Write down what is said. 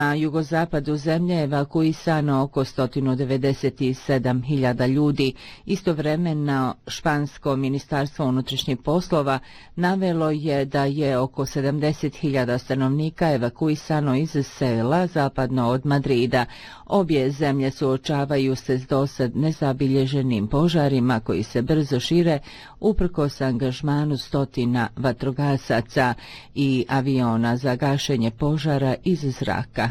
Na jugozapadu zemlje je evakuisano oko 197.000 ljudi. Istovremeno špansko ministarstvo unutrašnjih poslova navelo je da je oko 70.000 stanovnika evakuisano iz sela zapadno od Madrida. Obje zemlje suočavaju se s dosad nezabilježenim požarima koji se brzo šire uprkos angažmanu stotina vatrogasaca i aviona za gašenje požara iz zraka.